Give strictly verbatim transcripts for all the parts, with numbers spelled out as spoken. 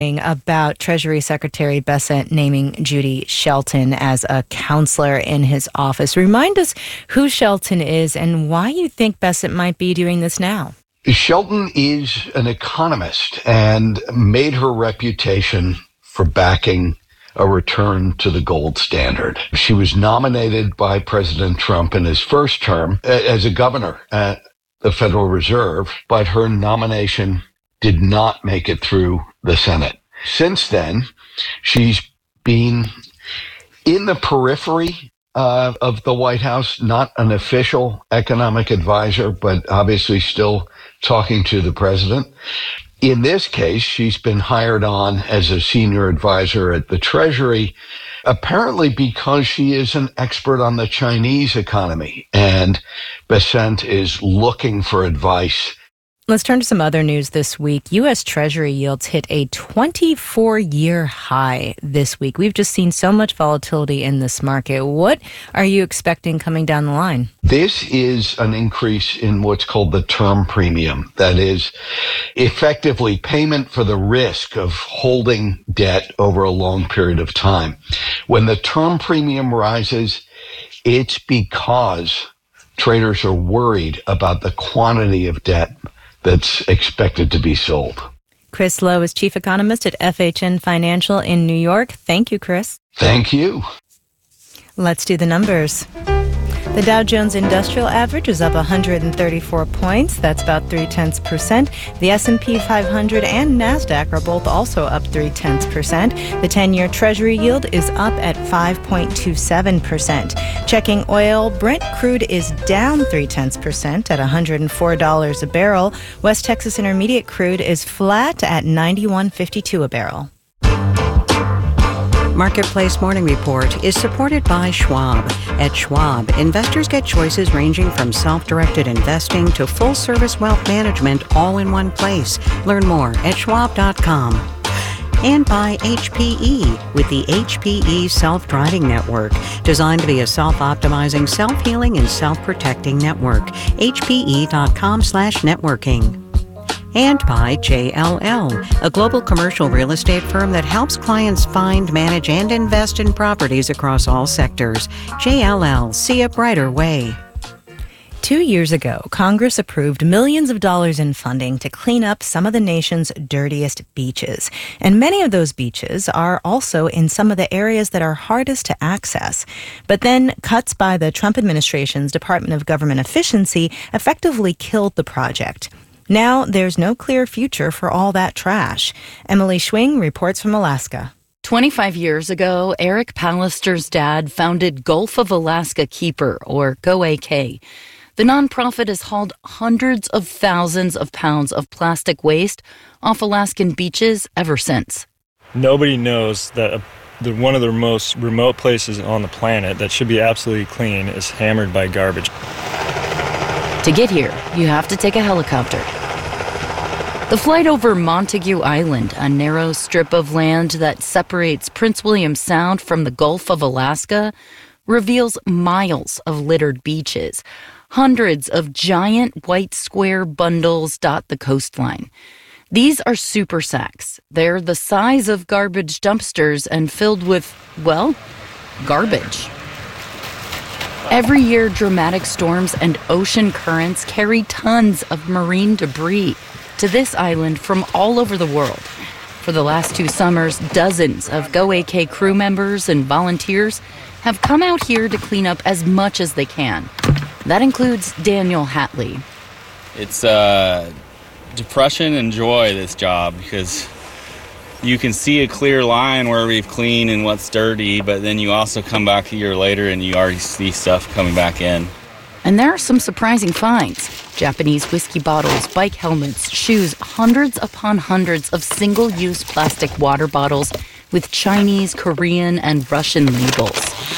About Treasury Secretary Bessent naming Judy Shelton as a counselor in his office. Remind us who Shelton is and why you think Bessent might be doing this now. Shelton is an economist and made her reputation for backing a return to the gold standard. She was nominated by President Trump in his first term as a governor at the Federal Reserve, but her nomination did not make it through the Senate. Since then, she's been in the periphery uh, of the White House, not an official economic advisor, but obviously still talking to the president. In this case, she's been hired on as a senior advisor at the Treasury, apparently because she is an expert on the Chinese economy, and Bessent is looking for advice. Let's turn to some other news this week. U S. Treasury yields hit a twenty-four-year high this week. We've just seen so much volatility in this market. What are you expecting coming down the line? This is an increase in what's called the term premium. That is effectively payment for the risk of holding debt over a long period of time. When the term premium rises, it's because traders are worried about the quantity of debt that's expected to be sold. Chris Lowe is chief economist at F H N Financial in New York. Thank you, Chris. Thank you. Let's do the numbers. The Dow Jones Industrial Average is up one hundred thirty-four points. That's about three-tenths percent. The S and P five hundred and NASDAQ are both also up three-tenths percent. The ten-year Treasury yield is up at five point two seven percent. Checking oil, Brent crude is down three-tenths percent at one hundred four dollars a barrel. West Texas Intermediate crude is flat at ninety-one fifty-two a barrel. Marketplace Morning Report is supported by Schwab. At Schwab, investors get choices ranging from self-directed investing to full-service wealth management all in one place. Learn more at schwab dot com. And by H P E with the H P E Self-Driving Network, designed to be a self-optimizing, self-healing, and self-protecting network. H P E dot com slash networking. And by J L L, a global commercial real estate firm that helps clients find, manage, and invest in properties across all sectors. J L L, see a brighter way. Two years ago, Congress approved millions of dollars in funding to clean up some of the nation's dirtiest beaches. And many of those beaches are also in some of the areas that are hardest to access. But then cuts by the Trump administration's Department of Government Efficiency effectively killed the project. Now there's no clear future for all that trash. Emily Schwing reports from Alaska. twenty-five years ago, Eric Pallister's dad founded Gulf of Alaska Keeper, or G O A K. The nonprofit has hauled hundreds of thousands of pounds of plastic waste off Alaskan beaches ever since. Nobody knows that a, the, one of the most remote places on the planet that should be absolutely clean is hammered by garbage. To get here, you have to take a helicopter. The flight over Montague Island, a narrow strip of land that separates Prince William Sound from the Gulf of Alaska, reveals miles of littered beaches. Hundreds of giant white square bundles dot the coastline. These are super sacks. They're the size of garbage dumpsters and filled with, well, garbage. Every year, dramatic storms and ocean currents carry tons of marine debris to this island from all over the world. For the last two summers, dozens of G O A K crew members and volunteers have come out here to clean up as much as they can. That includes Daniel Hatley. It's uh, depression and joy, this job, because you can see a clear line where we've cleaned and what's dirty, but then you also come back a year later and you already see stuff coming back in. And there are some surprising finds. Japanese whiskey bottles, bike helmets, shoes, hundreds upon hundreds of single-use plastic water bottles with Chinese, Korean, and Russian labels.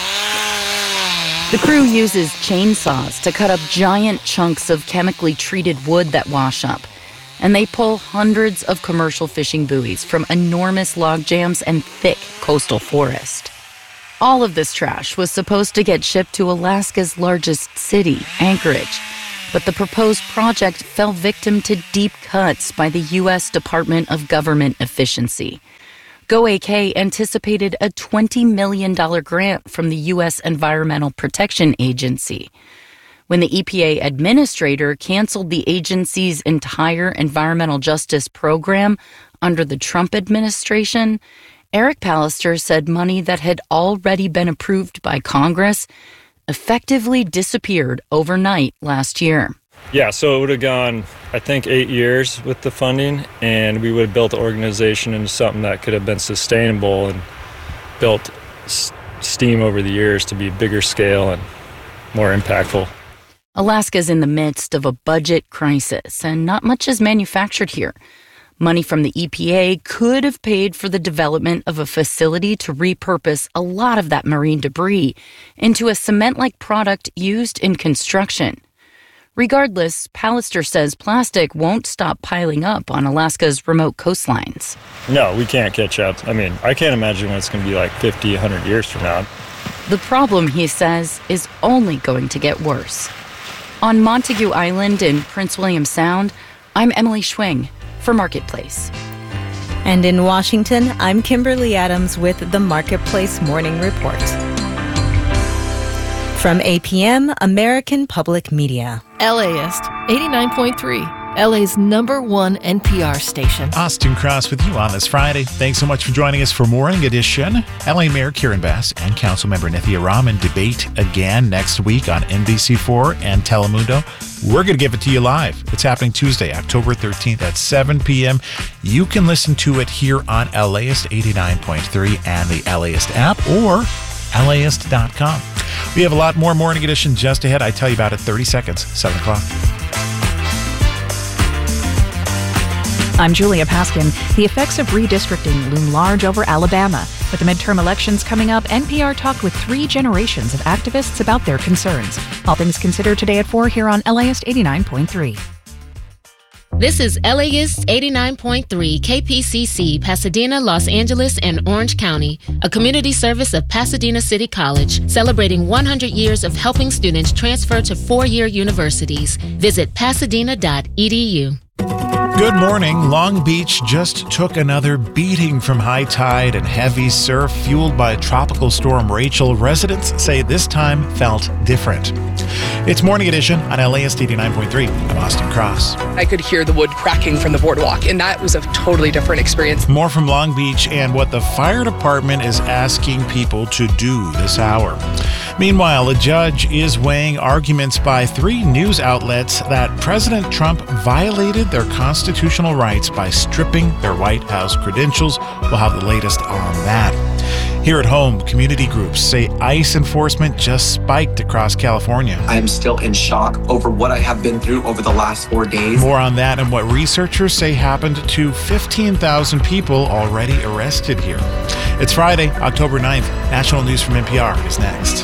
The crew uses chainsaws to cut up giant chunks of chemically treated wood that wash up. And they pull hundreds of commercial fishing buoys from enormous log jams and thick coastal forest. All of this trash was supposed to get shipped to Alaska's largest city, Anchorage. But the proposed project fell victim to deep cuts by the U S Department of Government Efficiency. GoAK anticipated a twenty million dollars grant from the U S Environmental Protection Agency. When the E P A administrator canceled the agency's entire environmental justice program under the Trump administration, Eric Pallister said money that had already been approved by Congress effectively disappeared overnight last year. Yeah, so it would have gone, I think, eight years with the funding, and we would have built the organization into something that could have been sustainable and built s- steam over the years to be bigger scale and more impactful. Alaska's in the midst of a budget crisis, and not much is manufactured here. Money from the E P A could have paid for the development of a facility to repurpose a lot of that marine debris into a cement-like product used in construction. Regardless, Pallister says plastic won't stop piling up on Alaska's remote coastlines. No, we can't catch up. I mean, I can't imagine what it's going to be like fifty, one hundred years from now. The problem, he says, is only going to get worse. On Montague Island in Prince William Sound, I'm Emily Schwing for Marketplace. And in Washington, I'm Kimberly Adams with the Marketplace Morning Report. From A P M, American Public Media. LAist eighty-nine point three, L A's number one N P R station. Austin Cross with you on this Friday. Thanks so much for joining us for Morning Edition. L A Mayor Karen Bass and Councilmember Nithya Raman debate again next week on N B C four and Telemundo. We're going to give it to you live. It's happening Tuesday, October thirteenth at seven p.m. You can listen to it here on LAist eighty-nine point three and the LAist app or L A ist dot com. We have a lot more Morning Edition just ahead. I tell you about it thirty seconds, seven o'clock. I'm Julia Paskin. The effects of redistricting loom large over Alabama. With the midterm elections coming up, N P R talked with three generations of activists about their concerns. All things considered today at four here on LAist eighty-nine point three. This is LAist eighty-nine point three K P C C, Pasadena, Los Angeles, and Orange County, a community service of Pasadena City College, celebrating one hundred years of helping students transfer to four-year universities. Visit pasadena dot e d u. Good morning. Long Beach just took another beating from high tide and heavy surf fueled by Tropical Storm Rachel. Residents say this time felt different. It's Morning Edition on LAist eighty-nine point three. I'm Austin Cross. I could hear the wood cracking from the boardwalk, and that was a totally different experience. More from Long Beach and what the fire department is asking people to do this hour. Meanwhile, a judge is weighing arguments by three news outlets that President Trump violated their constitutional rights by stripping their White House credentials. We'll have the latest on that. Here at home, community groups say ICE enforcement just spiked across California. I am still in shock over what I have been through over the last four days. More on that and what researchers say happened to fifteen thousand people already arrested here. It's Friday, October ninth. National News from N P R is next.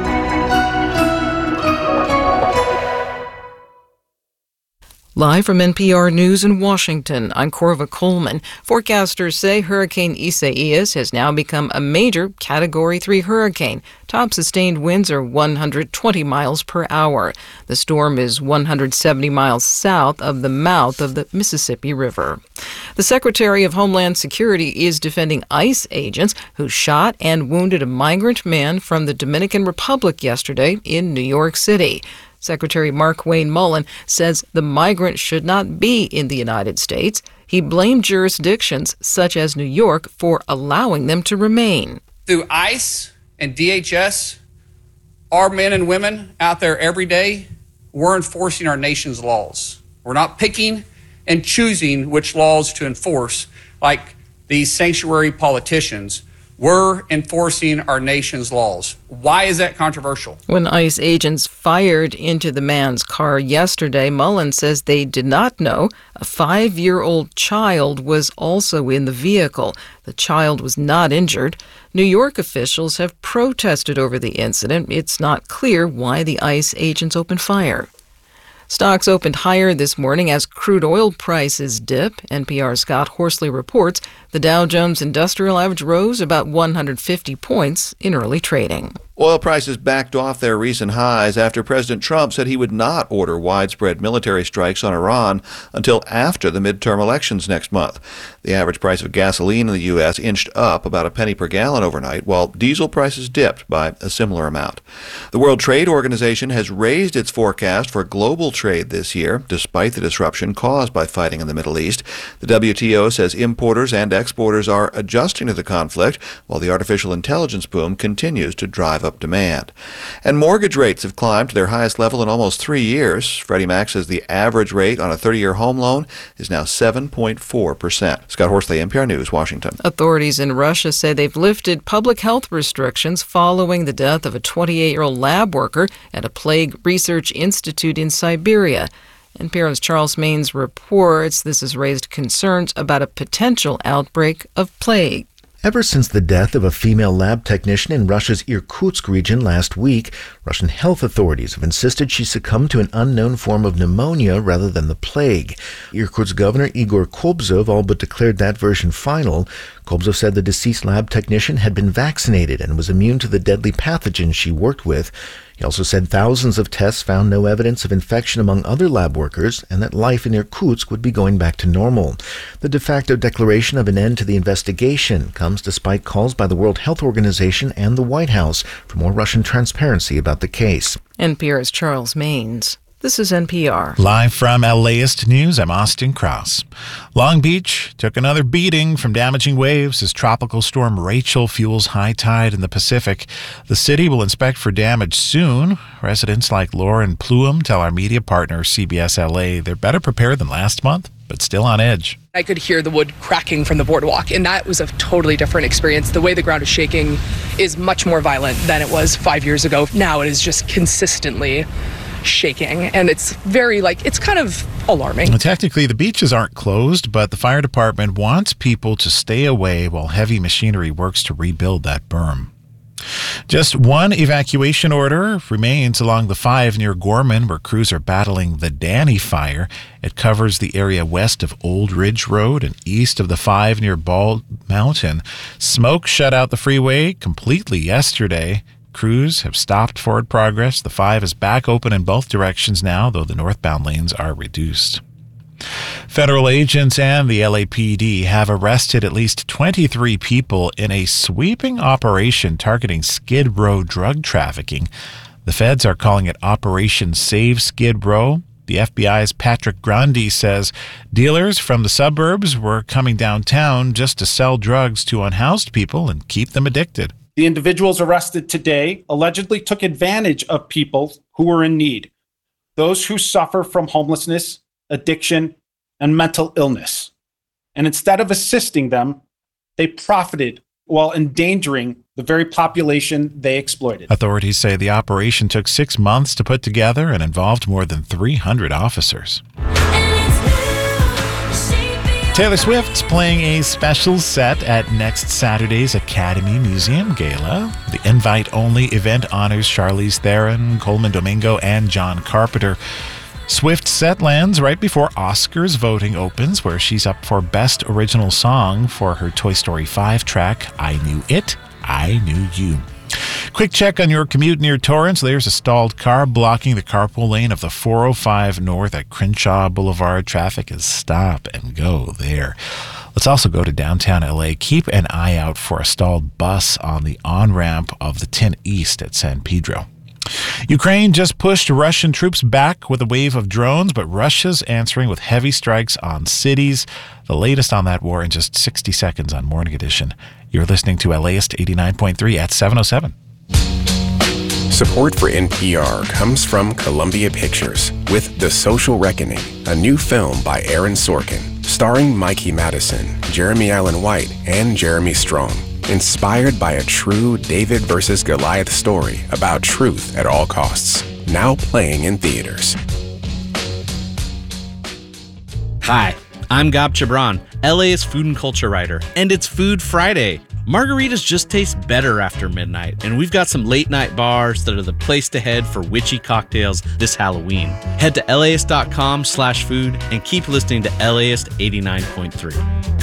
Live from N P R News in Washington, I'm Corva Coleman. Forecasters say Hurricane Isaias has now become a major Category three hurricane. Top sustained winds are one hundred twenty miles per hour. The storm is one hundred seventy miles south of the mouth of the Mississippi River. The Secretary of Homeland Security is defending ICE agents who shot and wounded a migrant man from the Dominican Republic yesterday in New York City. Secretary Mark Wayne Mullen says the migrant should not be in the United States. He blamed jurisdictions such as New York for allowing them to remain. Through ICE and D H S, our men and women out there every day, we're enforcing our nation's laws. We're not picking and choosing which laws to enforce like these sanctuary politicians. We're enforcing our nation's laws. Why is that controversial? When ICE agents fired into the man's car yesterday, Mullen says they did not know a five-year-old child was also in the vehicle. The child was not injured. New York officials have protested over the incident. It's not clear why the ICE agents opened fire. Stocks opened higher this morning as crude oil prices dip. N P R's Scott Horsley reports The Dow Jones Industrial Average rose about one hundred fifty points in early trading. Oil prices backed off their recent highs after President Trump said he would not order widespread military strikes on Iran until after the midterm elections next month. The average price of gasoline in the U S inched up about a penny per gallon overnight, while diesel prices dipped by a similar amount. The World Trade Organization has raised its forecast for global trade this year, despite the disruption caused by fighting in the Middle East. The W T O says importers and exporters are adjusting to the conflict, while the artificial intelligence boom continues to drive up demand. And mortgage rates have climbed to their highest level in almost three years. Freddie Mac says the average rate on a thirty-year home loan is now seven point four percent. Scott Horsley, N P R News, Washington. Authorities in Russia say they've lifted public health restrictions following the death of a twenty-eight-year-old lab worker at a plague research institute in Siberia. N P R's Charles Maines reports this has raised concerns about a potential outbreak of plague. Ever since the death of a female lab technician in Russia's Irkutsk region last week, Russian health authorities have insisted she succumbed to an unknown form of pneumonia rather than the plague. Irkutsk Governor Igor Kobzov all but declared that version final. Kobzov said the deceased lab technician had been vaccinated and was immune to the deadly pathogen she worked with. He also said thousands of tests found no evidence of infection among other lab workers and that life in Irkutsk would be going back to normal. The de facto declaration of an end to the investigation comes despite calls by the World Health Organization and the White House for more Russian transparency about the case. N P R's Charles Maines. This is N P R. Live from LAist News, I'm Austin Krause. Long Beach took another beating from damaging waves as Tropical Storm Rachel fuels high tide in the Pacific. The city will inspect for damage soon. Residents like Lauren Plume tell our media partner C B S L A they're better prepared than last month, but still on edge. I could hear the wood cracking from the boardwalk, and that was a totally different experience. The way the ground is shaking is much more violent than it was five years ago. Now it is just consistently shaking, and it's very, like, it's kind of alarming. Well, technically, the beaches aren't closed, but the fire department wants people to stay away while heavy machinery works to rebuild that berm. Just one evacuation order remains along the five near Gorman, where crews are battling the Danny Fire. It covers the area west of Old Ridge Road and east of the five near Bald Mountain. Smoke shut out the freeway completely yesterday. Crews have stopped forward progress. The five is back open in both directions now, though the northbound lanes are reduced. Federal agents and the L A P D have arrested at least twenty-three people in a sweeping operation targeting Skid Row drug trafficking. The feds are calling it Operation Save Skid Row. The F B I's Patrick Grundy says dealers from the suburbs were coming downtown just to sell drugs to unhoused people and keep them addicted. The individuals arrested today allegedly took advantage of people who were in need, those who suffer from homelessness, addiction, and mental illness. And instead of assisting them, they profited while endangering the very population they exploited. Authorities say the operation took six months to put together and involved more than three hundred officers. Taylor Swift's playing a special set at next Saturday's Academy Museum Gala. The invite-only event honors Charlize Theron, Coleman Domingo, and John Carpenter. Swift's set lands right before Oscars voting opens, where she's up for Best Original Song for her Toy Story five track, I Knew It, I Knew You. Quick check on your commute near Torrance. There's a stalled car blocking the carpool lane of the four oh five north at Crenshaw Boulevard. Traffic is stop and go there. Let's also go to downtown L A. Keep an eye out for a stalled bus on the on-ramp of the ten East at San Pedro. Ukraine just pushed Russian troops back with a wave of drones, but Russia's answering with heavy strikes on cities. The latest on that war in just sixty seconds on Morning Edition. You're listening to LAist eighty-nine point three at seven oh seven. Support for N P R comes from Columbia Pictures with The Social Reckoning, a new film by Aaron Sorkin, starring Mikey Madison, Jeremy Allen White, and Jeremy Strong. Inspired by a true David versus Goliath story about truth at all costs. Now playing in theaters. Hi, I'm Gab Chibran, LA's food and culture writer, and it's Food Friday. Margaritas just taste better after midnight, and we've got some late night bars that are the place to head for witchy cocktails this Halloween. Head to laist dot com slash food and keep listening to LAist eighty-nine point three.